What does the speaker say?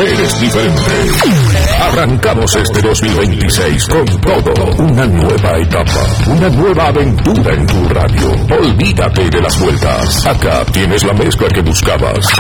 eres diferente. Arrancamos este 2026 con todo. Una nueva etapa, una nueva aventura en tu radio. Olvídate de las vueltas. Acá tienes la mezcla que buscabas.